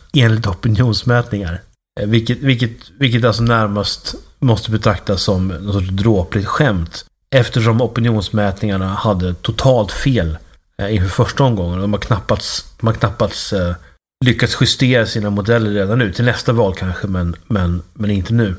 enligt opinionsmätningar. Vilket alltså närmast måste betraktas som något sorts dråpligt skämt, eftersom opinionsmätningarna hade totalt fel inför första omgången. De har knappast lyckats justera sina modeller redan nu. Till nästa val kanske, men inte nu.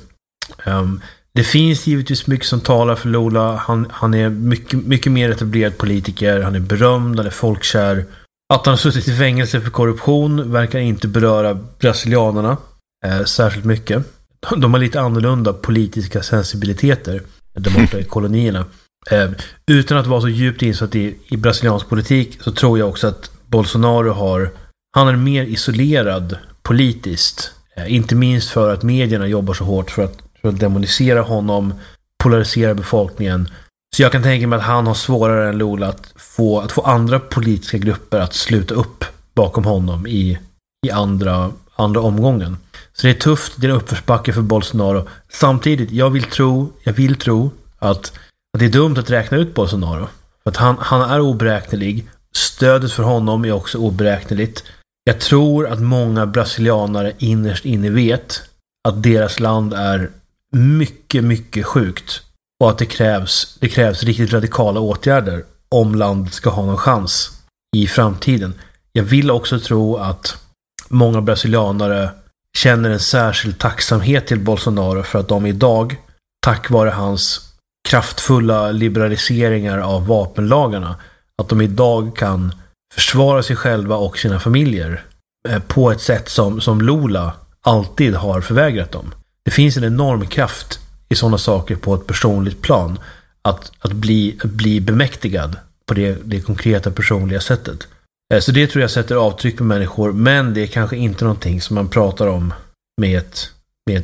Det finns givetvis mycket som talar för Lula. Han är mycket mer etablerad politiker. Han är berömd, han är folkkär. Att han har suttit i fängelse för korruption verkar inte beröra brasilianerna särskilt mycket. De har lite annorlunda politiska sensibiliteter där borta i kolonierna. Utan att vara så djupt insatt i brasiliansk politik, så tror jag också att Bolsonaro han är mer isolerad politiskt. Inte minst för att medierna jobbar så hårt för att demonisera honom, polarisera befolkningen. Så jag kan tänka mig att han har svårare än Lula att få andra politiska grupper att sluta upp bakom honom i andra omgången. Så det är tufft, det är en uppförsbacke för Bolsonaro. Samtidigt, jag vill tro att det är dumt att räkna ut Bolsonaro. För att han är oberäknelig. Stödet för honom är också oberäkneligt. Jag tror att många brasilianare innerst inne vet att deras land är mycket, mycket sjukt. Och att det krävs riktigt radikala åtgärder om landet ska ha någon chans i framtiden. Jag vill också tro att många brasilianare känner en särskild tacksamhet till Bolsonaro för att de idag, tack vare hans kraftfulla liberaliseringar av vapenlagarna, att de idag kan försvara sig själva och sina familjer på ett sätt som Lula alltid har förvägrat dem. Det finns en enorm kraft i sådana saker på ett personligt plan, att bli bemäktigad på det konkreta personliga sättet. Så det tror jag sätter avtryck på människor, men det är kanske inte någonting som man pratar om med ett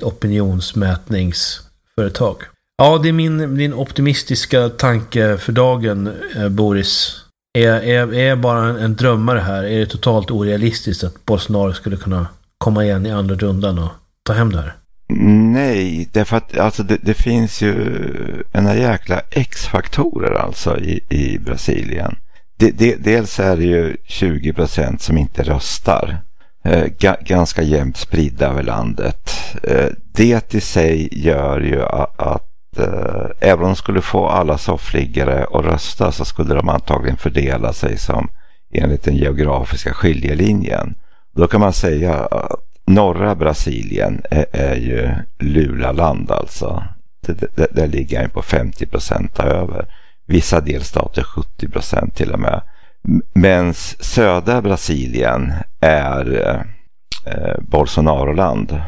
opinionsmätningsföretag. Ja, det är min optimistiska tanke för dagen, Boris. Är bara en drömmare här? Är det totalt orealistiskt att Bolsonaro skulle kunna komma igen i andra rundan och ta hem det här? Nej, därför att alltså det finns ju en jäkla X-faktorer alltså i Brasilien. Dels är det ju 20% som inte röstar. Ganska jämnt spridda över landet. Det i sig gör ju att även om de skulle få alla soffliggare att rösta, så skulle de antagligen fördela sig som enligt den geografiska skiljelinjen. Då kan man säga att norra Brasilien är ju Lula-land alltså. Där ligger han på 50% över. Vissa delstater 70% till och med. Men södra Brasilien är Bolsonaro-land.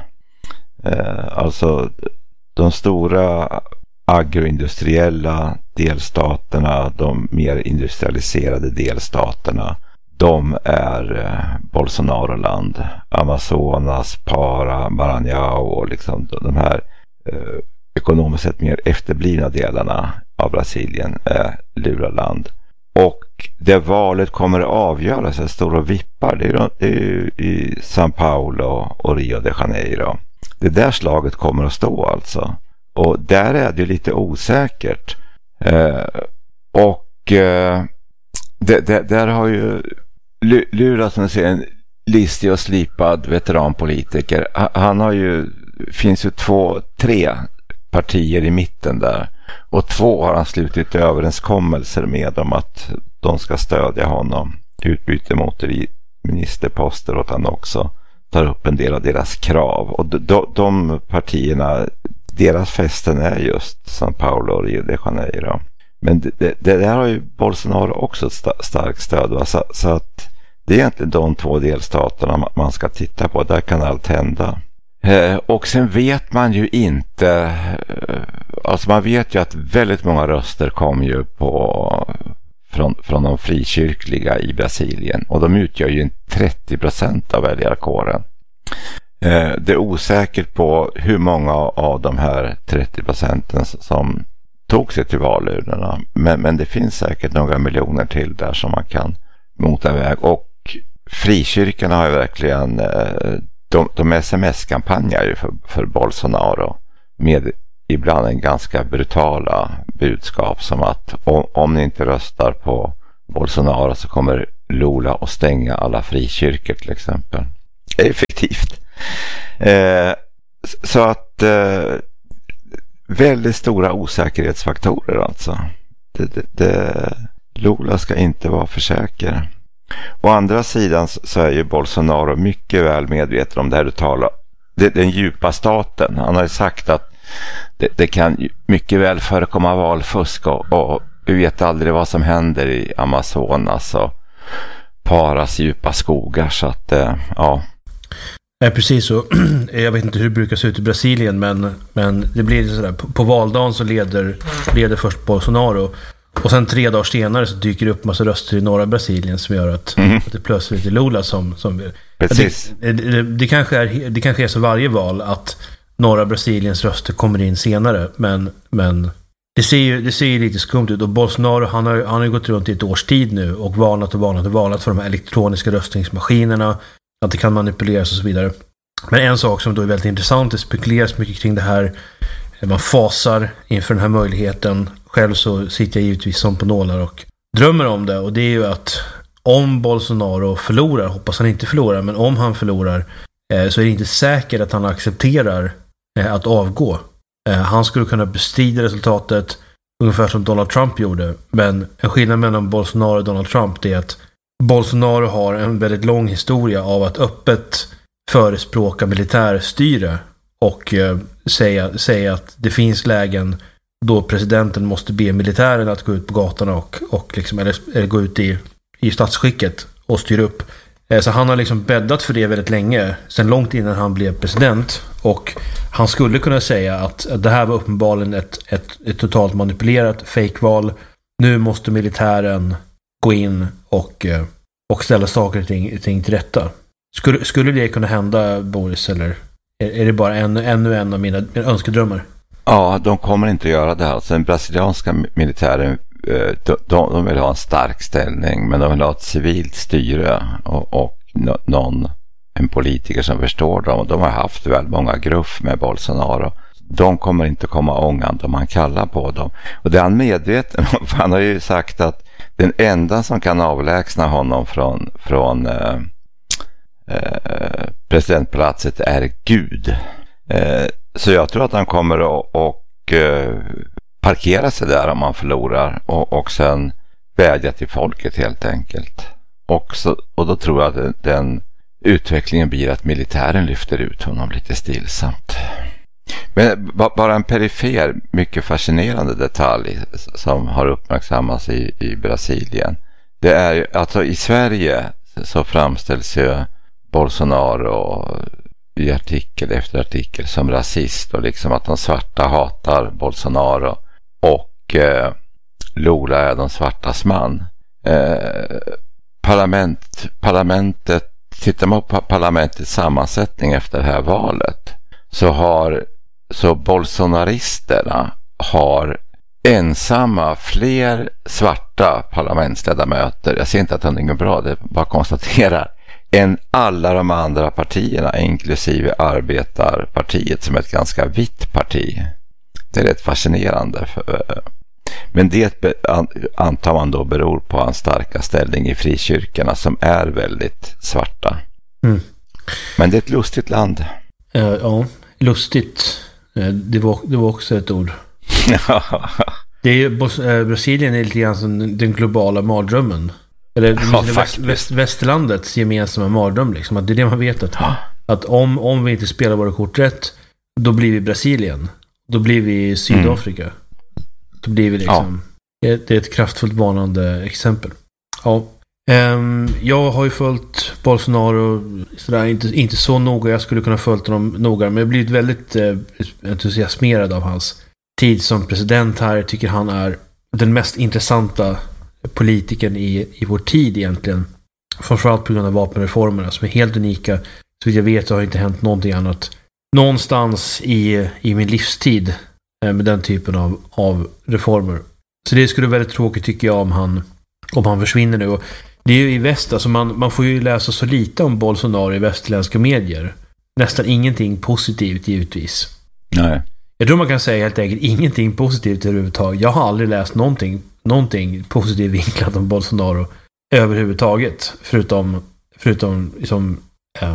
Alltså de stora agroindustriella delstaterna, de mer industrialiserade delstaterna, de är Bolsonaro-land. Amazonas, Para, Maranhão och liksom de här ekonomiskt sett mer efterblivna delarna av Brasilien är Lula-land. Och det valet kommer att avgöras, är stora vippar. Det är ju i São Paulo och Rio de Janeiro. Det där slaget kommer att stå alltså. Och där är det lite osäkert. Där har ju Lula, som ser, en listig och slipad veteranpolitiker. Han har ju, finns ju 3 partier i mitten där. Och 2 har han slutit överenskommelser med om att de ska stödja honom. Utbyte mot ministerposter, och att han också tar upp en del av deras krav. Och de partierna, deras fästen är just São Paulo och Rio de Janeiro. Men det där har ju Bolsonaro också ett starkt stöd. Va? Så att det är egentligen de 2 delstaterna man ska titta på. Där kan allt hända. Och sen vet man ju inte, alltså man vet ju att väldigt många röster kom ju från de frikyrkliga i Brasilien, och de utgör ju 30% av väljarkåren. Det är osäkert på hur många av de här 30% som tog sig till valurnorna, men det finns säkert några miljoner till där som man kan mota iväg. Och frikyrkorna har ju verkligen de sms-kampanjar ju för Bolsonaro med ibland en ganska brutala budskap, som att om ni inte röstar på Bolsonaro så kommer Lula att stänga alla frikyrkor till exempel. lika effektivt. Så att väldigt stora osäkerhetsfaktorer alltså. Lula ska inte vara för säker. Å andra sidan så är ju Bolsonaro mycket väl medveten om det här du talar. Den djupa staten. Han har ju sagt att det kan mycket väl förekomma valfusk och vi vet aldrig vad som händer i Amazonas och Paras djupa skogar, så att ja. Nej, precis så. Jag vet inte hur det brukar se ut i Brasilien, men det blir sådär. På valdagen så leder först Bolsonaro, och sen 3 dagar senare så dyker det upp massa röster i norra Brasilien som gör att det plötsligt är Lula som precis. Det kanske är så varje val att norra Brasiliens röster kommer in senare, men det ser ju lite skumt ut. Och Bolsonaro, han har ju gått runt i ett års tid nu och varnat för de här elektroniska röstningsmaskinerna, att det kan manipuleras och så vidare. Men en sak som då är väldigt intressant, det spekuleras mycket kring det här. Man fasar inför den här möjligheten. Själv så sitter jag givetvis som på nålar och drömmer om det. Och det är ju att om Bolsonaro förlorar, hoppas han inte förlorar, men om han förlorar så är det inte säkert att han accepterar att avgå. Han skulle kunna bestrida resultatet ungefär som Donald Trump gjorde. Men en skillnad mellan Bolsonaro och Donald Trump är att Bolsonaro har en väldigt lång historia av att öppet förespråka militärstyre och säga att det finns lägen då presidenten måste be militären att gå ut på gatorna och liksom, eller gå ut i statsskicket och styra upp. Så han har liksom bäddat för det väldigt länge, sedan långt innan han blev president, och han skulle kunna säga att det här var uppenbarligen ett totalt manipulerat fake-val. Nu måste militären gå in och ställa saker och ting till rätta. Skulle det kunna hända, Boris, eller är det bara ännu en av mina önskedrömmar? Ja, de kommer inte att göra det här. Alltså, den brasilianska militären, de vill ha en stark ställning, men de vill ha ett civilt styre och en politiker som förstår dem. Och de har haft väldigt många gruff med Bolsonaro. De kommer inte komma ångande om man kallar på dem. Och det är han medveten om. Han har ju sagt att den enda som kan avlägsna honom från presidentpalatset är Gud. Så jag tror att han kommer att parkera sig där om man förlorar och sen vädja till folket helt enkelt. Och då tror jag att den utvecklingen blir att militären lyfter ut honom lite stillsamt. Men bara en perifer, mycket fascinerande detalj som har uppmärksammats i Brasilien. Det är ju, alltså i Sverige så framställs ju Bolsonaro i artikel efter artikel som rasist, och liksom att de svarta hatar Bolsonaro och Lula är de svartas man. Parlamentet, tittar man på parlamentets sammansättning efter det här valet, så bolsonaristerna har ensamma fler svarta parlamentsledamöter, jag ser inte att det är något bra, det bara konstaterar, än alla de andra partierna, inklusive Arbetarpartiet som är ett ganska vitt parti. Det är rätt fascinerande. Men det antar man då beror på hans starka ställning i frikyrkorna som är väldigt svarta. Mm. Men det är ett lustigt land. Ja, lustigt. Det var också ett ord. Det är ju, Brasilien är lite grann som den globala mardrömmen. Eller västerlandets gemensamma mardröm liksom. Att det är det man vet, att om vi inte spelar våra kort rätt, då blir vi Brasilien. Då blir vi Sydafrika. Då blir vi liksom... Ja. Det är ett kraftfullt varnande exempel. Ja. Jag har ju följt Bolsonaro sådär, inte så noga. Jag skulle kunna följt honom noga, men jag har blivit väldigt entusiasmerad av hans tid som president här. Jag tycker han är den mest intressanta politiken i vår tid egentligen. Framförallt på grund av vapenreformerna som är helt unika. Så jag vet, det har inte hänt någonting annat någonstans i min livstid med den typen av reformer. Så det skulle vara väldigt tråkigt, tycker jag, om han försvinner nu. Och det är ju i väst, alltså man får ju läsa så lite om Bolsonaro i västerländska medier. Nästan ingenting positivt, givetvis. Nej. Jag tror man kan säga helt enkelt ingenting positivt överhuvudtaget. Jag har aldrig läst någonting positivt vinklat om Bolsonaro överhuvudtaget. Förutom liksom,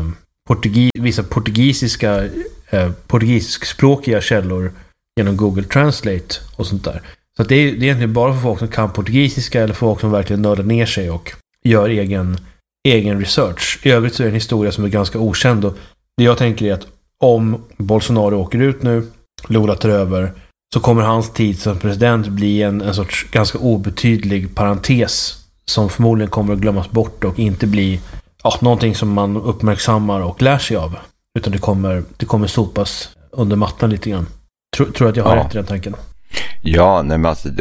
vissa portugisiskspråkiga källor genom Google Translate och sånt där. Så att det är egentligen bara för folk som kan portugisiska eller folk som verkligen nördar ner sig och gör egen research. I övrigt så är det en historia som är ganska okänd, och det jag tänker är att om Bolsonaro åker ut nu, Lula tar över, så kommer hans tid som president bli en sorts ganska obetydlig parentes som förmodligen kommer att glömmas bort och inte bli någonting som man uppmärksammar och lär sig av. Utan det kommer sopas under mattan lite grann. Tror att jag har rätt i den tanken? Ja, nej, men alltså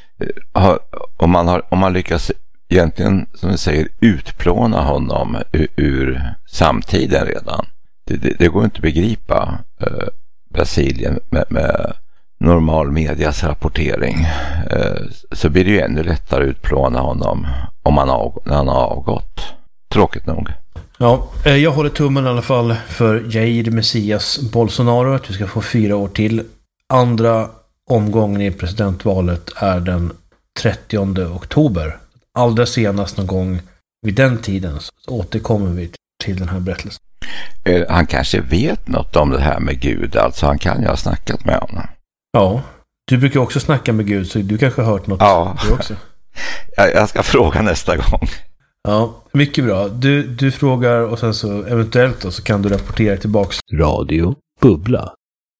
om man lyckas egentligen, som vi säger, utplåna honom ur samtiden redan. Det går inte att begripa Brasilien med normal medias rapportering. Så blir det ju ännu lättare att utplåna honom när han har avgått. Tråkigt nog. Ja, jag håller tummen i alla fall för Jair Messias Bolsonaro, att vi ska få 4 år till. Andra omgången i presidentvalet är den 30 oktober. Allra senast någon gång vid den tiden så återkommer vi till den här berättelsen. Han kanske vet något om det här med Gud. Alltså han kan ju ha snackat med honom. Ja, du brukar också snacka med Gud, så du kanske har hört något. Ja, du också. Jag ska fråga nästa gång. Ja, mycket bra. Du frågar och sen så eventuellt då, så kan du rapportera tillbaks. Radio Bubbla.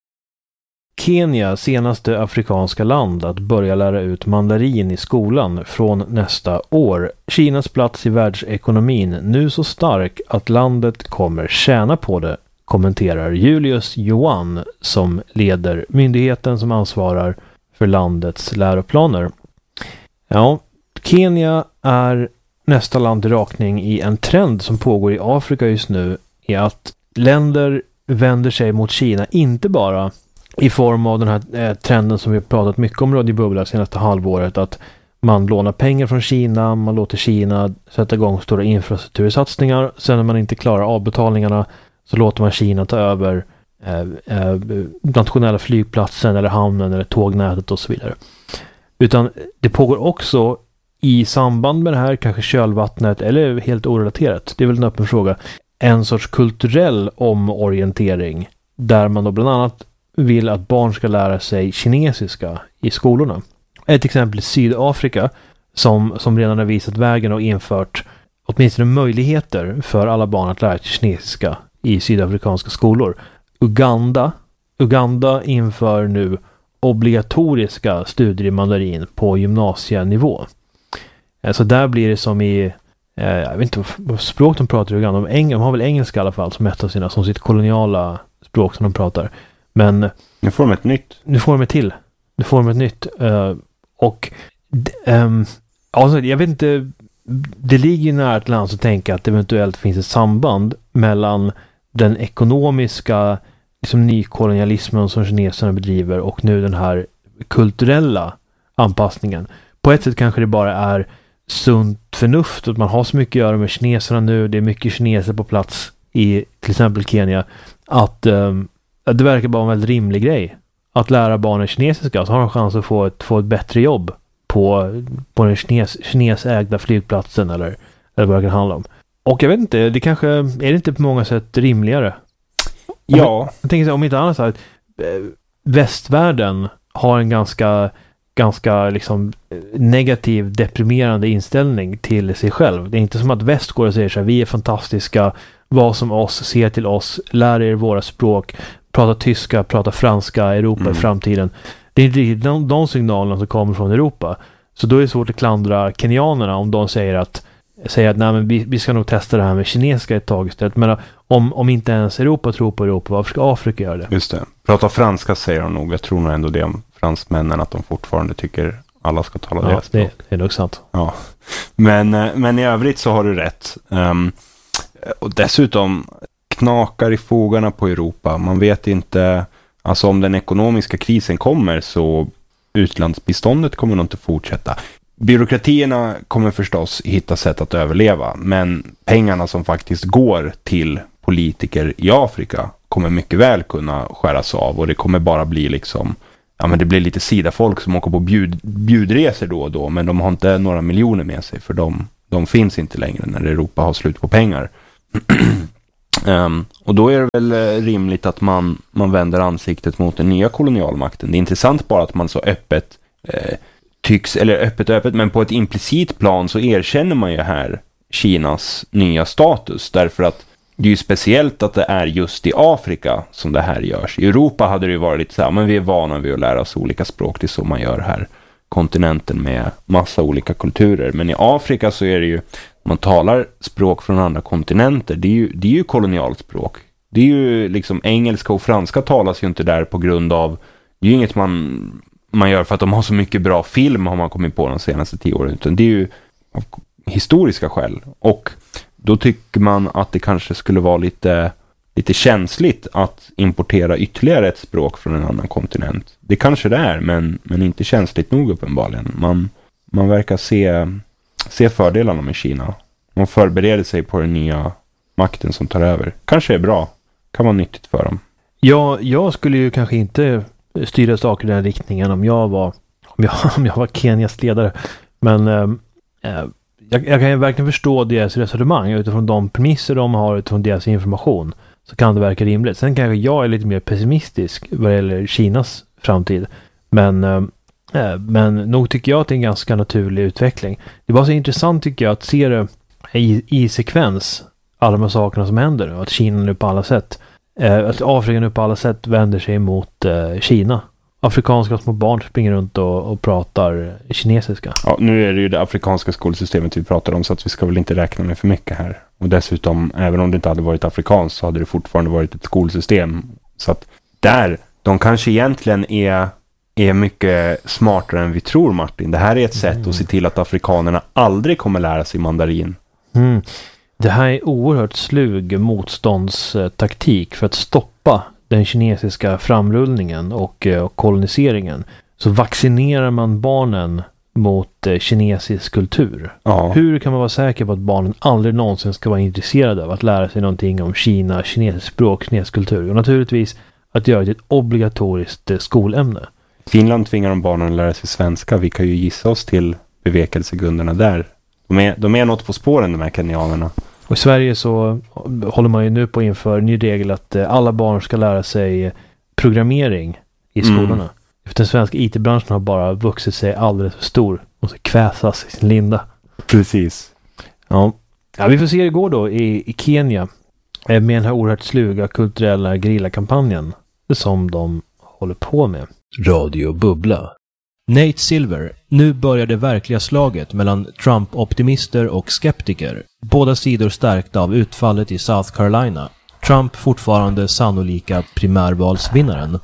Kenya, senaste afrikanska land att börja lära ut mandarin i skolan från nästa år. Kinas plats i världsekonomin nu så stark att landet kommer tjäna på det, kommenterar Julius Johan som leder myndigheten som ansvarar för landets läroplaner. Ja, Kenya är nästa land i rakning i en trend som pågår i Afrika just nu, är att länder vänder sig mot Kina, inte bara i form av den här trenden som vi har pratat mycket om i Radio Bubbla senaste halvåret, att man lånar pengar från Kina, man låter Kina sätta igång stora infrastruktursatsningar, sen när man inte klarar avbetalningarna så låter man Kina ta över nationella flygplatsen eller hamnen eller tågnätet och så vidare. Utan det pågår också i samband med det här, kanske kölvattnet eller helt orelaterat, det är väl en öppen fråga, en sorts kulturell omorientering där man då bland annat vill att barn ska lära sig kinesiska i skolorna. Ett exempel i Sydafrika som redan har visat vägen och infört åtminstone möjligheter för alla barn att lära sig kinesiska i sydafrikanska skolor. Uganda inför nu obligatoriska studier i mandarin på gymnasienivå. Så där blir det som i jag vet inte vad språk de pratar i Uganda. De har väl engelska i alla fall som ett av sina, som sitt koloniala språk som de pratar. Men nu får de ett nytt. Nu får de ett nytt. Och alltså, jag vet inte, det ligger ju nära ett land att tänka att det eventuellt finns ett samband mellan den ekonomiska liksom nykolonialismen som kineserna bedriver och nu den här kulturella anpassningen. På ett sätt kanske det bara är sunt förnuft att man har så mycket att göra med kineserna nu. Det är mycket kineser på plats i till exempel Kenya, att det verkar bara en väldigt rimlig grej att lära barnen kinesiska, så har de chans att få ett bättre jobb på den kinesägda flygplatsen eller vad det kan handla om. Och jag vet inte, det kanske är det inte på många sätt rimligare. Ja. Jag tänker så här, om inte annat så här, västvärlden har en ganska liksom negativ, deprimerande inställning till sig själv. Det är inte som att väst går och säger så här: vi är fantastiska, var som oss, se till oss, lär er våra språk, prata tyska, prata franska, Europa i framtiden. Det är inte riktigt de signalerna som kommer från Europa. Så då är det svårt att klandra kenyanerna om de säger att nej, men vi ska nog testa det här med kinesiska ett tag istället. Men om inte ens Europa tror på Europa, varför ska Afrika göra det? Just det. Prata franska säger de nog. Jag tror nog ändå det om fransmännen, att de fortfarande tycker alla ska tala deras språk. Det är nog sant. Ja. Men i övrigt så har du rätt. Och dessutom knakar i fogarna på Europa. Man vet inte, alltså om den ekonomiska krisen kommer så utlandsbiståndet kommer nog inte fortsätta. Byråkratierna kommer förstås hitta sätt att överleva, men pengarna som faktiskt går till politiker i Afrika kommer mycket väl kunna skäras av, och det kommer bara bli liksom, ja men det blir lite sidafolk som åker på bjudresor då och då, men de har inte några miljoner med sig, för de finns inte längre när Europa har slut på pengar. Och då är det väl rimligt att man vänder ansiktet mot den nya kolonialmakten. Det är intressant bara att man så öppet tycks, eller öppet, men på ett implicit plan så erkänner man ju här Kinas nya status. Därför att det är ju speciellt att det är just i Afrika som det här görs. I Europa hade det ju varit så här, men vi är vana vid att lära oss olika språk, det är så man gör här. Kontinenten med massa olika kulturer. Men i Afrika så är det ju, man talar språk från andra kontinenter, det är ju kolonialt språk. Det är ju liksom, engelska och franska talas ju inte där på grund av, det är ju inget man gör för att de har så mycket bra film har man kommit på de senaste 10 åren, utan det är ju av historiska skäl. Och då tycker man att det kanske skulle vara lite känsligt att importera ytterligare ett språk från en annan kontinent. Det kanske det är, men inte känsligt nog uppenbarligen. Man verkar se fördelarna med Kina. Man förbereder sig på den nya makten som tar över. Kanske är bra. Kan vara nyttigt för dem. Ja, jag skulle ju kanske inte styra saker i den riktningen om jag var Kenias ledare. Men jag kan ju verkligen förstå deras resonemang utifrån de premisser de har, utifrån deras information. Så kan det verka rimligt. Sen kanske jag är lite mer pessimistisk vad det gäller Kinas framtid. Men nog tycker jag att det är en ganska naturlig utveckling. Det var så intressant tycker jag att se det i sekvens, alla de här sakerna som händer. Att Kina nu på alla sätt, att Afrika nu på alla sätt vänder sig mot Kina. Afrikanska små barn springer runt och pratar kinesiska. Ja, nu är det ju det afrikanska skolsystemet vi pratar om, så att vi ska väl inte räkna med för mycket här. Och dessutom, även om det inte hade varit afrikanskt så hade det fortfarande varit ett skolsystem. Så att de kanske egentligen är mycket smartare än vi tror, Martin. Det här är ett sätt att se till att afrikanerna aldrig kommer lära sig mandarin. Mm. Det här är oerhört slug motståndstaktik för att stoppa den kinesiska framrullningen och koloniseringen. Så vaccinerar man barnen mot kinesisk kultur. Ja. Hur kan man vara säker på att barnen aldrig någonsin ska vara intresserade av att lära sig någonting om Kina, kinesisk språk, kinesisk kultur? Och naturligtvis att göra det ett obligatoriskt skolämne. Finland tvingar de barnen att lära sig svenska. Vi kan ju gissa oss till bevekelsegrunderna där. De är något på spåren, de här kenyanerna. Och i Sverige så håller man ju nu på att införa en ny regel att alla barn ska lära sig programmering i skolorna. För den svenska IT-branschen har bara vuxit sig alldeles för stor och så kväsas i sin linda. Precis. Ja, vi får se hur det går då i Kenya med den här oerhört sluga kulturella gerillakampanjen som de håller på med. Radio Bubbla. Nate Silver. Nu börjar det verkliga slaget mellan Trump-optimister och skeptiker. Båda sidor stärkta av utfallet i South Carolina. Trump fortfarande sannolika primärvalsvinnaren.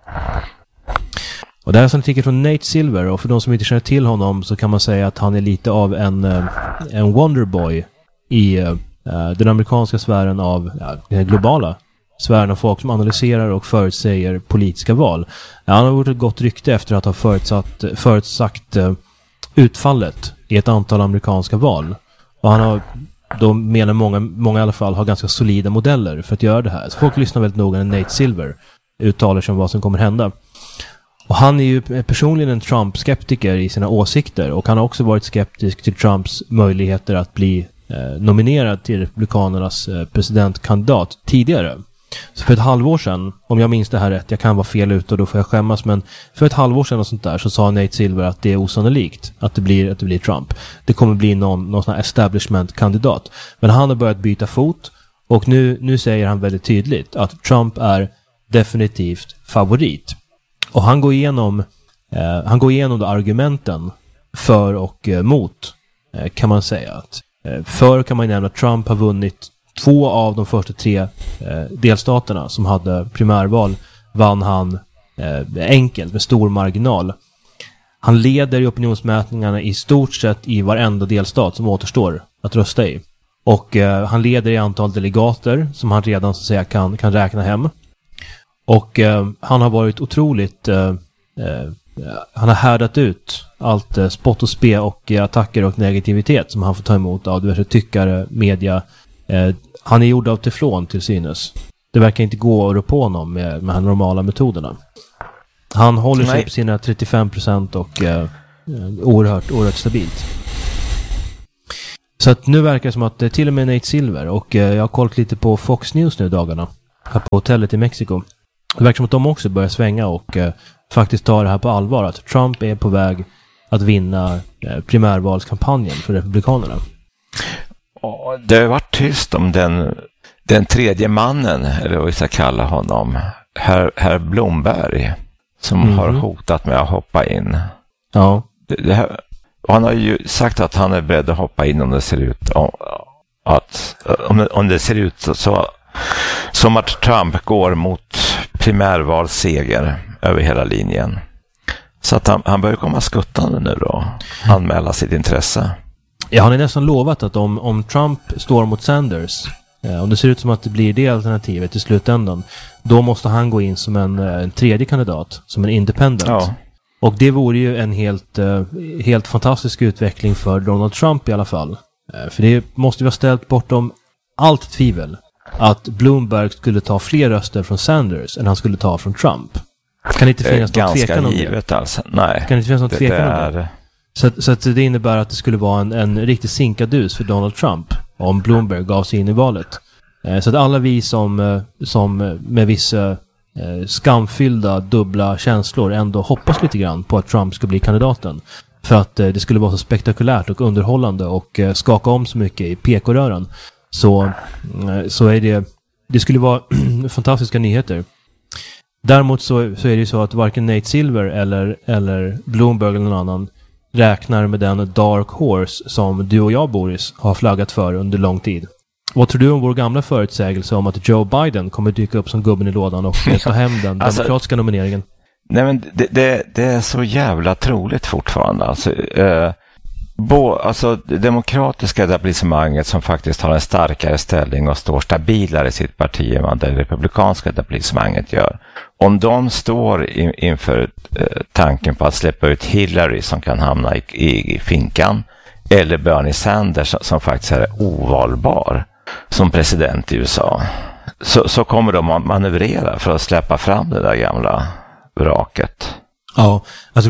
Och det här är en artikel från Nate Silver, och för de som inte känner till honom så kan man säga att han är lite av en wonderboy i den amerikanska sfären av den globala sfären av folk som analyserar och förutsäger politiska val. Han har gjort ett gott rykte efter att ha förutsagt utfallet i ett antal amerikanska val. Och han har, då menar många i alla fall, har ganska solida modeller för att göra det här. Så folk lyssnar väldigt noga när Nate Silver uttalar sig om vad som kommer hända. Och han är ju personligen en Trump-skeptiker i sina åsikter, och han har också varit skeptisk till Trumps möjligheter att bli nominerad till Republikanernas presidentkandidat tidigare. Så för ett halvår sedan, om jag minns det här rätt, jag kan vara fel ute och då får jag skämmas, men för ett halvår sedan och sånt där så sa Nate Silver att det är osannolikt att det blir Trump. Det kommer bli någon sån här establishment-kandidat. Men han har börjat byta fot, och nu säger han väldigt tydligt att Trump är definitivt favorit. Och han går igenom då argumenten för och mot, kan man säga. Att för kan man nämna att Trump har vunnit 2 av de första 3 delstaterna som hade primärval, vann han enkelt med stor marginal. Han leder i opinionsmätningarna i stort sett i varenda delstat som återstår att rösta i. Och han leder i antal delegater som han redan så att säga kan räkna hem. Och han har varit otroligt han har härdat ut allt spott och spe och attacker och negativitet som han får ta emot av diverse tyckare, media. Han är gjord av teflon till synes. Det verkar inte gå att rå på honom med de här normala metoderna. Han håller sig på sina 35% och oerhört stabilt. Så att nu verkar det som att till och med Nate Silver, och jag har kollat lite på Fox News nu dagarna här på hotellet i Mexiko. Det verkar som att de också börjar svänga och faktiskt ta det här på allvar. Att Trump är på väg att vinna primärvalskampanjen för Republikanerna. Det har varit tyst om den tredje mannen, eller vad vi ska kalla honom, herr Bloomberg, som har hotat med att hoppa in. Ja. Han har ju sagt att han är beredd att hoppa in om det ser ut om det ser ut så som att Trump går mot primärvalsseger över hela linjen. Så att han börjar komma skuttande nu då, anmäla sitt intresse. Ja, han är nästan lovat att om Trump står mot Sanders, om det ser ut som att det blir det alternativet i slutändan, då måste han gå in som en tredje kandidat, som en independent. Ja. Och det vore ju en helt fantastisk utveckling för Donald Trump i alla fall. För det måste vi ha ställt bortom allt tvivel att Bloomberg skulle ta fler röster från Sanders än han skulle ta från Trump. Kan det inte finnas någon tvekan om det? Givet alltså. Nej. Kan det inte finnas någon tvekan om det? Så att det innebär att det skulle vara en riktig sinkadus för Donald Trump om Bloomberg gav sig in i valet. Så att alla vi som med vissa skamfyllda dubbla känslor ändå hoppas lite grann på att Trump ska bli kandidaten. För att det skulle vara så spektakulärt och underhållande och skaka om så mycket i PK-röran. Så är det skulle vara fantastiska nyheter. Däremot så är det ju så att varken Nate Silver eller Bloomberg eller någon annan räknar med den dark horse som du och jag, Boris, har flaggat för under lång tid. Vad tror du om vår gamla förutsägelse om att Joe Biden kommer dyka upp som gubben i lådan och ta hem den demokratiska nomineringen? Nej, men det är så jävla troligt fortfarande. Alltså det demokratiska etablissemanget som faktiskt har en starkare ställning och står stabilare i sitt parti än vad det republikanska etablissemanget gör. Om de står inför tanken på att släppa ut Hillary som kan hamna i finkan, eller Bernie Sanders som faktiskt är ovalbar som president i USA, så kommer de att manövrera för att släppa fram det där gamla vraket. Ja, alltså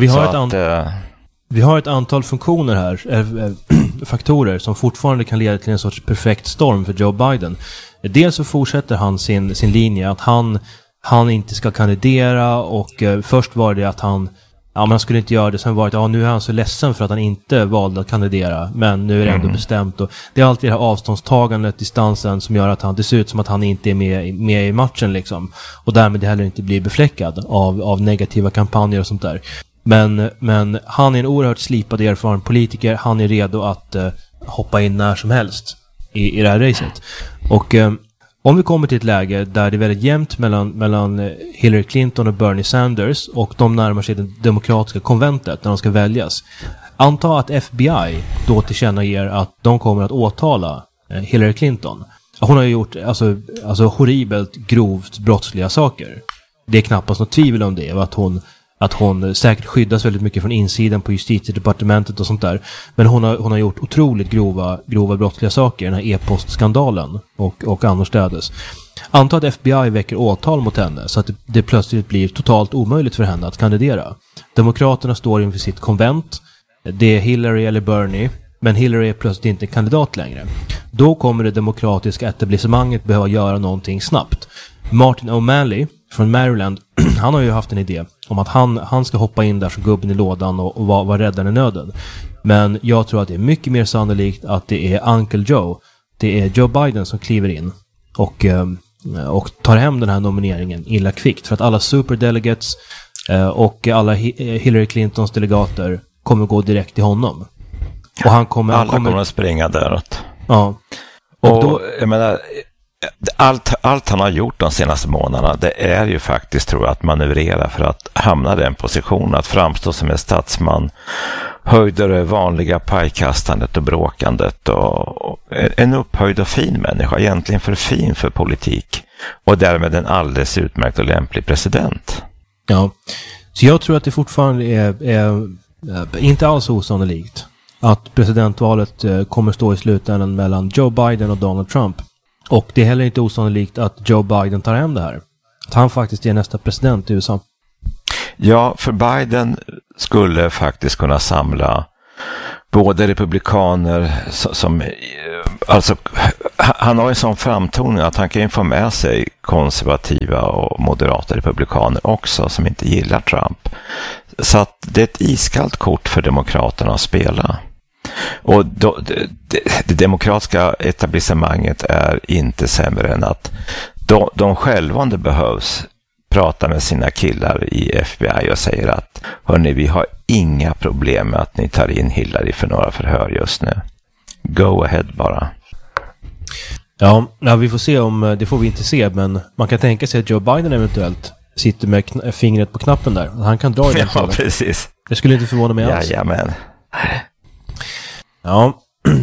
vi har ett antal funktioner här, faktorer som fortfarande kan leda till en sorts perfekt storm för Joe Biden. Dels så fortsätter han sin linje att han inte ska kandidera, och först var det att han skulle inte göra det, sen var det nu är han så ledsen för att han inte valde att kandidera, men nu är det ändå bestämt, och det är alltid det här avståndstagandet, distansen, som gör att det ser ut som att han inte är med i matchen liksom, och därmed det heller inte blir befläckad av negativa kampanjer och sånt där. Men han är en oerhört slipad erfaren politiker. Han är redo att hoppa in när som helst i det här racet. Och om vi kommer till ett läge där det är väldigt jämnt mellan Hillary Clinton och Bernie Sanders, och de närmar sig det demokratiska konventet när de ska väljas. Anta att FBI då tillkännager att de kommer att åtala Hillary Clinton. Hon har ju gjort alltså horribelt grovt brottsliga saker. Det är knappast något tvivel om det, att hon säkert skyddas väldigt mycket från insidan på justitiedepartementet och sånt där. Men hon har gjort otroligt grova brottsliga saker, den här e-postskandalen och annorstädes. Anta att FBI väcker åtal mot henne så att det plötsligt blir totalt omöjligt för henne att kandidera. Demokraterna står inför sitt konvent. Det är Hillary eller Bernie, men Hillary är plötsligt inte kandidat längre. Då kommer det demokratiska etablissemanget behöva göra någonting snabbt. Martin O'Malley från Maryland, han har ju haft en idé om att han ska hoppa in där som gubben i lådan och vara räddaren i nöden. Men jag tror att det är mycket mer sannolikt att det är Uncle Joe. Det är Joe Biden som kliver in och tar hem den här nomineringen illa kvickt. För att alla superdelegates och alla Hillary Clintons delegater kommer gå direkt till honom. Och alla kommer att springa däråt. Ja. Och då, jag menar, allt han har gjort de senaste månaderna, det är ju faktiskt, tror jag, att manövrera för att hamna i den positionen, att framstå som en statsman, höjder det vanliga pajkastandet och bråkandet, och en upphöjd och fin människa, egentligen för fin för politik, och därmed en alldeles utmärkt och lämplig president. Ja, så jag tror att det fortfarande är inte alls osannolikt att presidentvalet kommer stå i slutändan mellan Joe Biden och Donald Trump. Och det är heller inte osannolikt att Joe Biden tar hem det här. Att han faktiskt är nästa president i USA. Ja, för Biden skulle faktiskt kunna samla både republikaner som alltså han har en sån framtoning att han kan få med sig konservativa och moderata republikaner också som inte gillar Trump. Så att det är ett iskallt kort för demokraterna att spela. Och det demokratiska etablissemanget är inte sämre än att de själva, om det behövs, pratar med sina killar i FBI och säger att hörni, vi har inga problem med att ni tar in Hillary för några förhör just nu. Go ahead bara. Ja, vi får se om, det får vi inte se, men man kan tänka sig att Joe Biden eventuellt sitter med fingret på knappen där. Han kan dra i den. Ja, precis. Det skulle inte förvåna mig alls. Jajamän. Ja.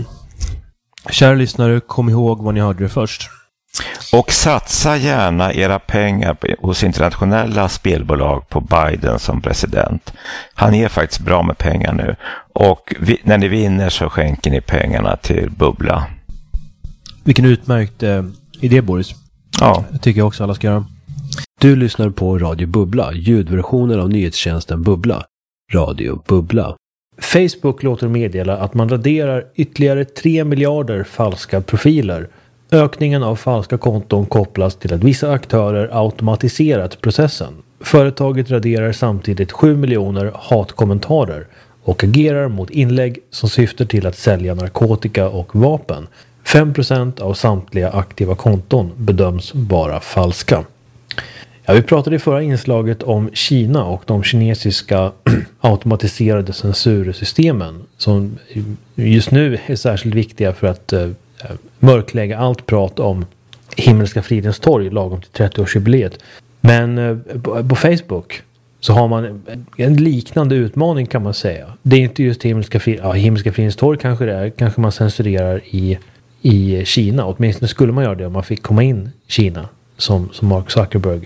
Kära lyssnare, kom ihåg vad ni hörde det först. Och satsa gärna era pengar hos internationella spelbolag på Biden som president. Han är faktiskt bra med pengar nu. Och när ni vinner så skänker ni pengarna till Bubbla. Vilken utmärkt idé, Boris. Ja. Det tycker jag också alla ska göra. Du lyssnar på Radio Bubbla, ljudversionen av nyhetstjänsten Bubbla. Radio Bubbla. Facebook låter meddela att man raderar ytterligare 3 miljarder falska profiler. Ökningen av falska konton kopplas till att vissa aktörer automatiserat processen. Företaget raderar samtidigt 7 miljoner hatkommentarer och agerar mot inlägg som syftar till att sälja narkotika och vapen. 5% av samtliga aktiva konton bedöms vara falska. Ja, vi pratade i förra inslaget om Kina och de kinesiska automatiserade censursystemen som just nu är särskilt viktiga för att mörklägga allt prat om Himmelska fridens torg lagom till 30-årsjubileet. Men på Facebook så har man en liknande utmaning, kan man säga. Det är inte just Himmelska fridens torg kanske det är. Kanske man censurerar i Kina. Åtminstone skulle man göra det om man fick komma in i Kina som Mark Zuckerberg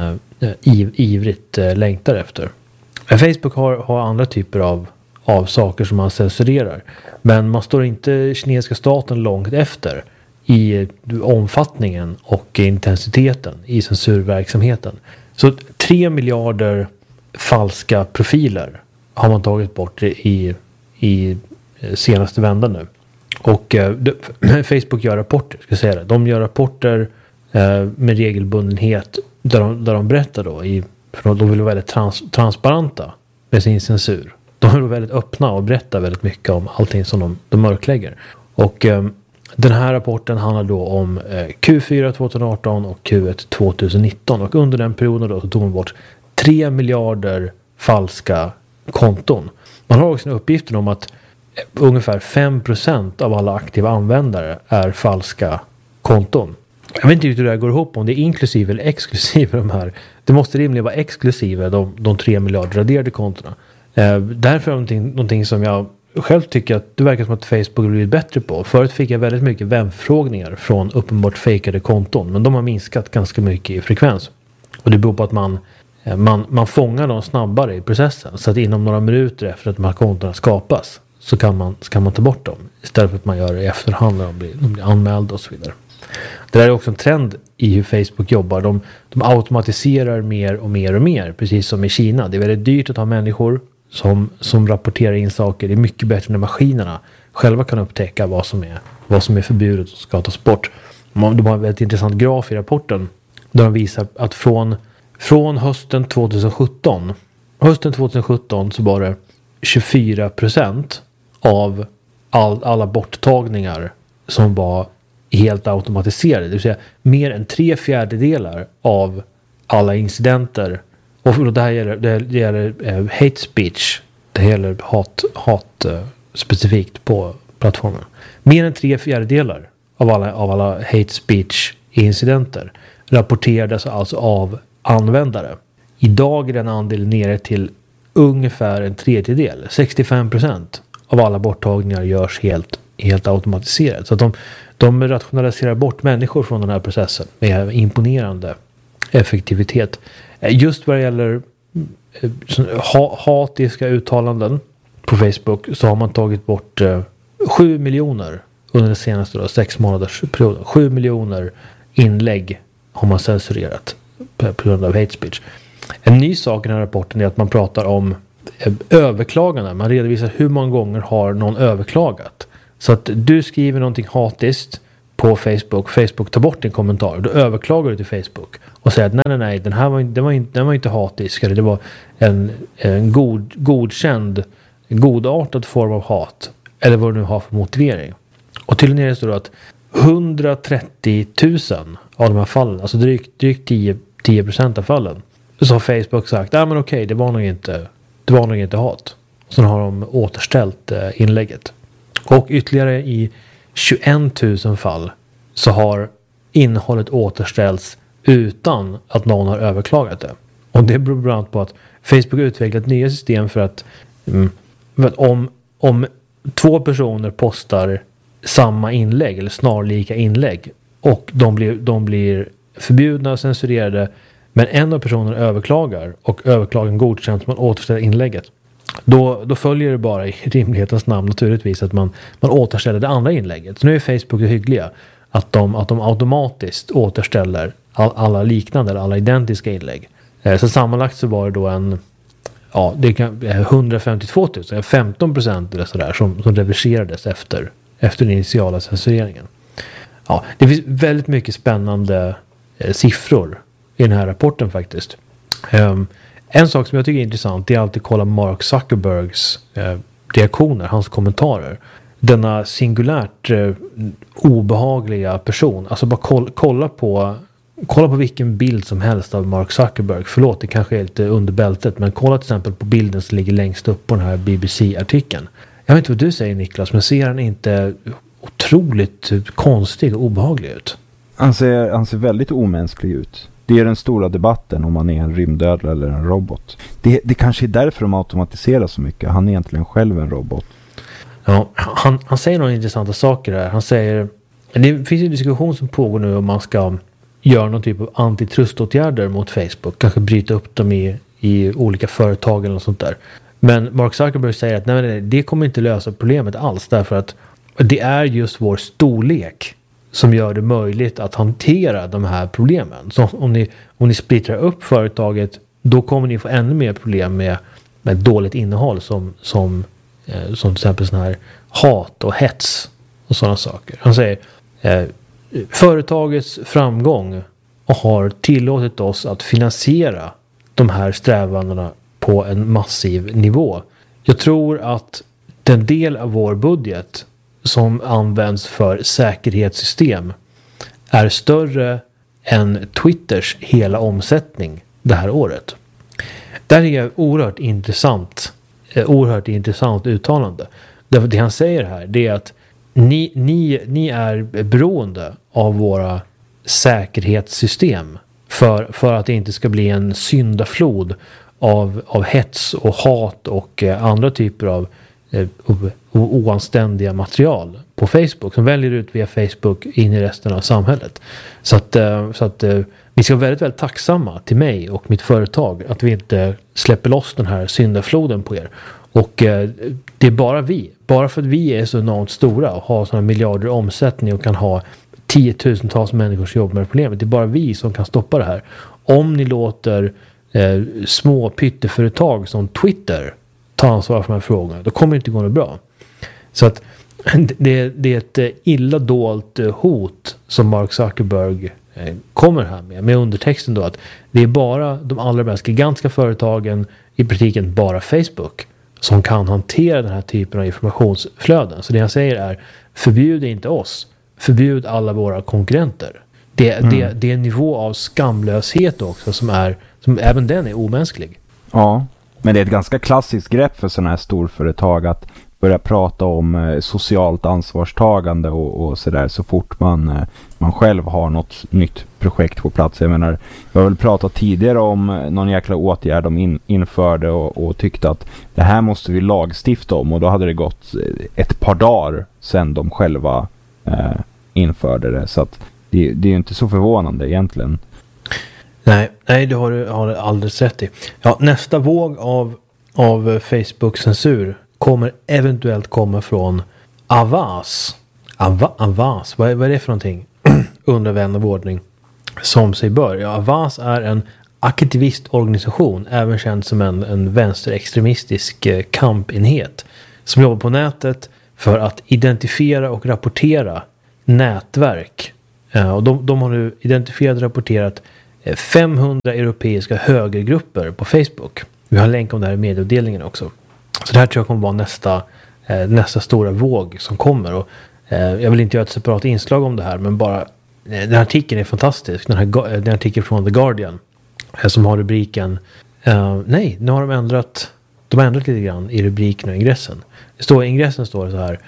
ivrigt längtar efter. Facebook har andra typer av saker som man censurerar. Men man står inte kinesiska staten långt efter i omfattningen och intensiteten i censurverksamheten. Så 3 miljarder falska profiler har man tagit bort i senaste vändan nu. Och Facebook gör rapporter, ska jag säga det. De gör rapporter med regelbundenhet där de berättar då för de vill vara väldigt transparenta med sin censur. De är väldigt öppna och berättar väldigt mycket om allting som de mörklägger. Och den här rapporten handlar då om Q4 2018 och Q1 2019. Och under den perioden då så tog man bort 3 miljarder falska konton. Man har också uppgiften om att ungefär 5% av alla aktiva användare är falska konton. Jag vet inte hur det där går ihop, om det är inklusive eller exklusive de här. Det måste rimligen vara exklusive de 3 miljarder raderade kontona. Därför är det någonting som jag själv tycker att det verkar som att Facebook har blivit bättre på. Förut fick jag väldigt mycket vänförfrågningar från uppenbart fejkade konton, men de har minskat ganska mycket i frekvens. Och det beror på att man fångar dem snabbare i processen, så att inom några minuter efter att de här kontona skapas så kan man ta bort dem istället för att man gör det i efterhand när de blir anmälda och så vidare. Det där är också en trend i hur Facebook jobbar. De automatiserar mer och mer och mer, precis som i Kina. Det är väldigt dyrt att ha människor som rapporterar in saker. Det är mycket bättre när maskinerna själva kan upptäcka vad som är förbjudet och ska tas bort. De har en väldigt intressant graf i rapporten där de visar att från hösten 2017 så var det 24% av alla borttagningar som var helt automatiserade. Det vill säga mer än 3/4 av alla incidenter. Och det här gäller hate speech. Det gäller hat specifikt på plattformen. Mer än 3/4 av alla hate speech incidenter rapporterades alltså av användare. Idag är den andelen nere till ungefär 1/3. 65% av alla borttagningar görs helt automatiserat. Så att de rationaliserar bort människor från den här processen med imponerande effektivitet. Just vad det gäller hatiska uttalanden på Facebook så har man tagit bort 7 miljoner under den senaste 6 månaders perioden. 7 miljoner inlägg har man censurerat på grund av hate speech. En ny sak i den här rapporten är att man pratar om överklagande. Man redovisar hur många gånger har någon överklagat. Så att du skriver någonting hatiskt på Facebook. Facebook tar bort din kommentar. Då överklagar du till Facebook. Och säger att nej. Den var inte hatisk. Eller det var en godkänd, godartad form av hat. Eller vad du nu har för motivering. Och tydligen är det så att 130 000 av de här fallen, alltså drygt 10% av fallen, så har Facebook sagt, men okej, det var nog inte hat. Och sen har de återställt inlägget. Och ytterligare i 21 000 fall så har innehållet återställts utan att någon har överklagat det. Och det beror bland annat på att Facebook utvecklat nya system för att om 2 personer postar samma inlägg eller snarlika inlägg och de blir förbjudna och censurerade, men en av personerna överklagar och överklagan godkänns, man återställer inlägget, då följer det bara i rimlighetens namn naturligtvis att man återställer det andra inlägget. Så nu är Facebook hyggliga att de automatiskt återställer alla liknande eller alla identiska inlägg. Så sammanlagt så var det då 152 000, 15% eller sådär som reverserades efter den initiala censureringen. Ja, det finns väldigt mycket spännande siffror i den här rapporten faktiskt. En sak som jag tycker är intressant är alltid att kolla Mark Zuckerbergs reaktioner, hans kommentarer. Denna singulärt obehagliga person. Alltså bara kolla på vilken bild som helst av Mark Zuckerberg. Förlåt, det kanske är lite under bältet, men kolla till exempel på bilden som ligger längst upp på den här BBC-artikeln. Jag vet inte vad du säger, Niklas, men ser han inte otroligt konstig och obehaglig ut? Han ser väldigt omänsklig ut. Det är den stora debatten om man är en rymdödla eller en robot. Det kanske är därför de automatiserar så mycket. Han är egentligen själv en robot. Ja, han säger några intressanta saker här. Han säger, det finns en diskussion som pågår nu om man ska göra någon typ av antitruståtgärder mot Facebook. Kanske bryta upp dem i olika företag eller något sånt där. Men Mark Zuckerberg säger att nej, det kommer inte lösa problemet alls. Därför att det är just vår storlek som gör det möjligt att hantera de här problemen. Så om ni splittrar upp företaget, då kommer ni få ännu mer problem med dåligt innehåll som till exempel sån här hat och hets och sådana saker. Han säger företagets framgång har tillåtit oss att finansiera de här strävandena på en massiv nivå. Jag tror att den del av vår budget som används för säkerhetssystem är större än Twitters hela omsättning det här året. Där är ett oerhört intressant uttalande. Därför det han säger här, det är att ni är beroende av våra säkerhetssystem för att det inte ska bli en syndaflod av hets och hat och andra typer av oanständiga material på Facebook som väljer ut via Facebook in i resten av samhället. Så att vi ska vara väldigt, väldigt tacksamma till mig och mitt företag att vi inte släpper loss den här syndafloden på er. Och det är bara för att vi är så enormt stora och har sådana miljarder omsättning och kan ha 10,000-tals människors jobb med problemet. Det är bara vi som kan stoppa det här. Om ni låter små pytteföretag som Twitter ta ansvar för de här frågorna, då kommer det inte gå något bra. Så att det är ett illa dolt hot som Mark Zuckerberg kommer här med undertexten då att det är bara de allra mest gigantiska företagen, i praktiken bara Facebook, som kan hantera den här typen av informationsflöden. Så det han säger är, förbjud inte oss, förbjud alla våra konkurrenter. Det är en nivå av skamlöshet också som även den är omänsklig. Ja, men det är ett ganska klassiskt grepp för sådana här storföretag att börja prata om socialt ansvarstagande och sådär så fort man själv har något nytt projekt på plats. Jag menar, jag har väl pratat tidigare om någon jäkla åtgärd de införde och tyckte att det här måste vi lagstifta om, och då hade det gått ett par dagar sedan de själva införde det. Så att det är ju inte så förvånande egentligen. Nej, det har du alldeles rätt i. Ja, nästa våg av Facebook-censur kommer eventuellt komma från Avaz. Avaz, vad är det för någonting? Undrar vän av ordning. Som sig bör. Ja, Avaz är en aktivistorganisation, även känd som en vänsterextremistisk kampenhet som jobbar på nätet för att identifiera och rapportera nätverk. Och de har nu identifierat och rapporterat 500 europeiska högergrupper på Facebook. Vi har en länk om det här i medieavdelningen också. Så det här tror jag kommer vara nästa stora våg som kommer. Och, jag vill inte göra ett separat inslag om det här, men bara den här artikeln är fantastisk. Den artikeln från The Guardian som har rubriken nej, nu har de har ändrat lite grann i rubriken och ingressen. I ingressen står det så här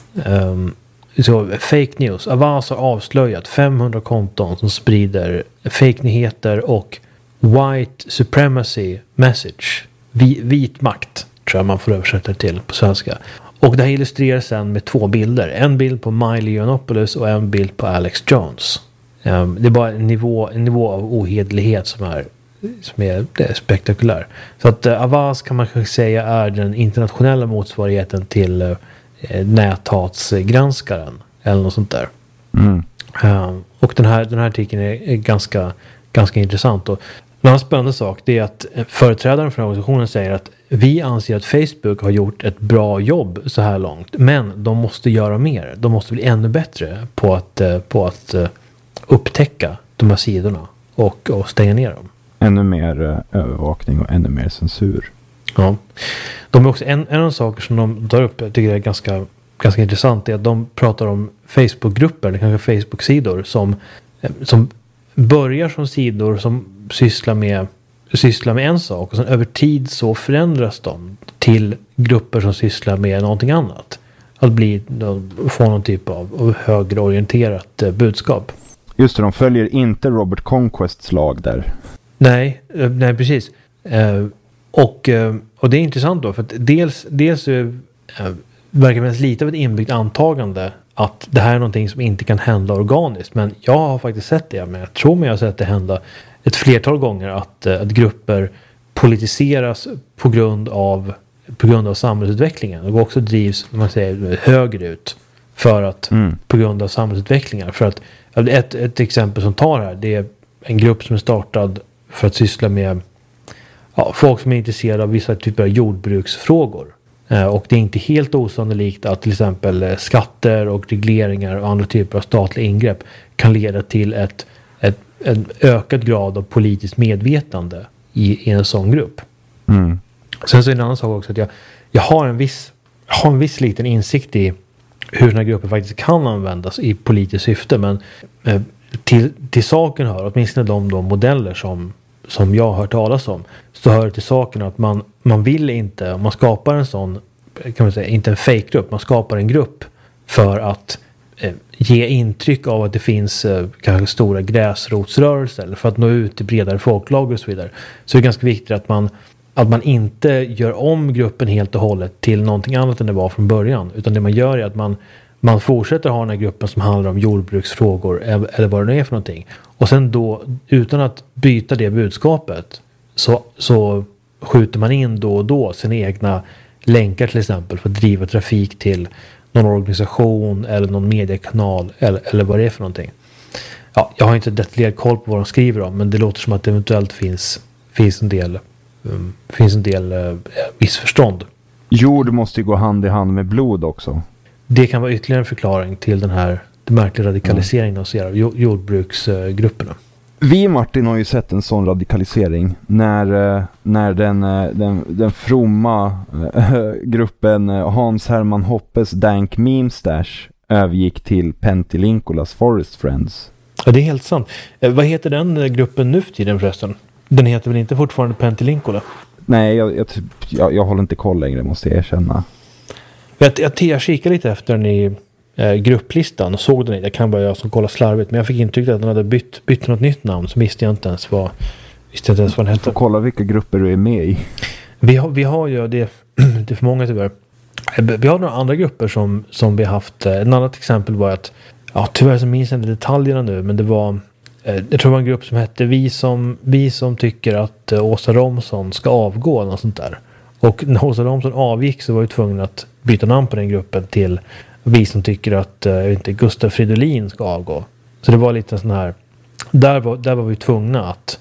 så fake news. Avaz har avslöjat 500 konton som sprider fake-nyheter och white supremacy message. Vit makt tror jag man får översätta det till på svenska. Och det här illustreras sen med 2 bilder. En bild på Miley Yiannopoulos och en bild på Alex Jones. Det är bara en nivå av ohederlighet som är spektakulär. Så att Avaz kan man kanske säga är den internationella motsvarigheten till näthatsgranskaren eller något sånt där. Och den här artikeln är ganska intressant. Och en annan spännande sak det är att företrädaren för organisationen säger att vi anser att Facebook har gjort ett bra jobb så här långt, men de måste göra mer. De måste bli ännu bättre på att upptäcka de här sidorna och stänga ner dem. Ännu mer övervakning och ännu mer censur. Ja. De är också en av de saker som de tar upp, jag tycker det är ganska intressant, är att de pratar om Facebookgrupper, eller kanske Facebook-sidor som börjar som sidor som sysslar med en sak och sen över tid så förändras de till grupper som sysslar med någonting annat. Att få någon typ av högerorienterat budskap. Just det, de följer inte Robert Conquests lag där. Nej, precis. Och det är intressant då, för att dels verkar det lite av ett inbyggt antagande att det här är någonting som inte kan hända organiskt. Men jag har faktiskt sett det, men jag tror mig jag har sett det hända ett flertal gånger att grupper politiseras på grund av samhällsutvecklingen och också drivs, man säger, högerut för att på grund av samhällsutvecklingen. För att ett exempel som tar här, det är en grupp som är startad för att syssla med folk som är intresserade av vissa typer av jordbruksfrågor. Och det är inte helt osannolikt att till exempel skatter och regleringar och andra typer av statliga ingrepp kan leda till en ökad grad av politiskt medvetande i en sån grupp. Sen så är det en annan sak också att jag har en viss liten insikt i hur den här gruppen faktiskt kan användas i politiskt syfte, men till saken hör, åtminstone de modeller som jag har hört talas om, så hör det till saken att man vill inte, om man skapar en sån, kan man säga, inte en fake-grupp, man skapar en grupp för att ge intryck av att det finns kanske stora gräsrotsrörelser eller för att nå ut till bredare folklager och så vidare. Så det är ganska viktigt att man inte gör om gruppen helt och hållet till någonting annat än det var från början, utan det man gör är att man fortsätter ha den här gruppen som handlar om jordbruksfrågor eller vad det är för någonting. Och sen då, utan att byta det budskapet, så skjuter man in då och då sina egna länkar till exempel för att driva trafik till någon organisation eller någon mediekanal eller vad det är för någonting. Ja, jag har inte detaljerad koll på vad de skriver om, men det låter som att det eventuellt finns en del missförstånd. Jord måste ju gå hand i hand med blod också. Det kan vara ytterligare en förklaring till den märkliga radikaliseringen av jordbruksgrupperna. Vi, Martin, har ju sett en sån radikalisering när den fromma gruppen Hans Hermann Hoppes Dank Meme Stash övergick till Pentelinkolas Forest Friends. Ja, det är helt sant. Vad heter den gruppen nu för tiden förresten? Den heter väl inte fortfarande Pentelinkola? Nej, jag håller inte koll längre, måste jag erkänna. Jag kikade lite efter den i grupplistan och såg den. Det kan vara jag som kollar slarvigt, men jag fick intrycket att den hade bytt något nytt namn, så visste jag inte ens vad den hette. Du får kolla vilka grupper du är med i. Vi har ju det är för många tyvärr. Vi har några andra grupper som vi har haft. En annat exempel var att, tyvärr så minns jag inte detaljerna nu, men det var, jag tror det var en grupp som hette Vi som tycker att Åsa Romson ska avgå eller något sånt där. Och när Åsa Romson avgick så var vi tvungna att byta namn på den gruppen till Vi som tycker att Gustav Fridolin ska avgå. Så det var lite sån här, där var vi tvungna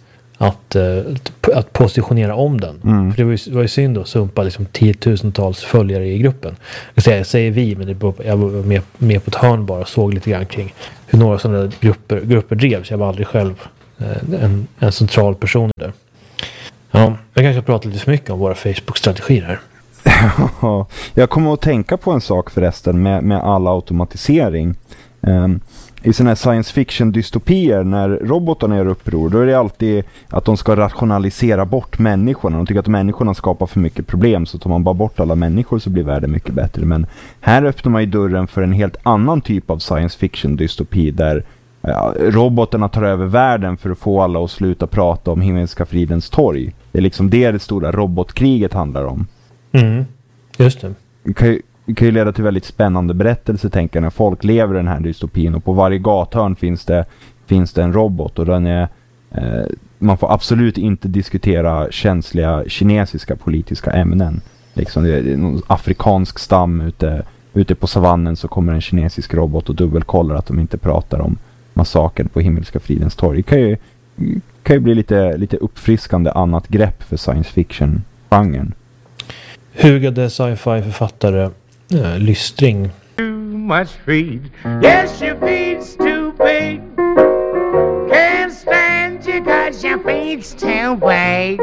att positionera om den. För det var ju synd att sumpa liksom 10,000-tals följare i gruppen. Jag säger vi, men jag var med på ett hörn bara och såg lite grann kring hur några sådana grupper drevs. Jag var aldrig själv en central person där. Ja, jag kanske pratar lite för mycket om våra Facebook-strategier här. Jag kommer att tänka på en sak förresten med all automatisering. I sådana här science fiction dystopier, när robotarna gör uppror, då är det alltid att de ska rationalisera bort människorna. De tycker att människorna skapar för mycket problem, så tar man bara bort alla människor så blir världen mycket bättre. Men här öppnar man ju dörren för en helt annan typ av science fiction dystopi där robotarna tar över världen för att få alla att sluta prata om Himmelska fridens torg. Det är liksom det stora robotkriget handlar om. Just det. Det kan ju leda till väldigt spännande berättelser, tänker jag, när folk lever i den här dystopin, och på varje gathörn finns det en robot, och den är man får absolut inte diskutera känsliga kinesiska politiska ämnen. Liksom det är någon afrikansk stam ute på savannen, så kommer en kinesisk robot och dubbelkollar att de inte pratar om massakern på Himmelska fridens torg. Det kan ju bli lite uppfriskande annat grepp för science fiction-genren. Hugade sci-fi-författare Lystring. Too much feed. Yes, your feed's too big. Can't stand you 'cause your feed's too big.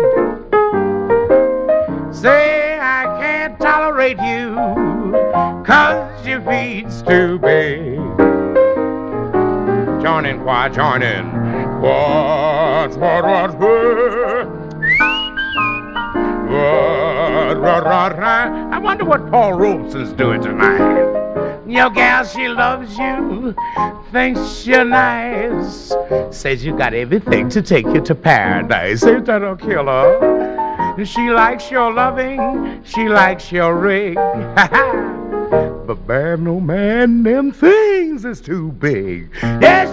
Say I can't tolerate you 'cause your feed's too big. Join in, choir, join in. What? I wonder what Paul Robeson's doing tonight. Your gal, she loves you, thinks you're nice, says you got everything to take you to paradise. Ain't that a killer? She likes your loving, she likes your rig. But man, oh man, them things is too big. Yes.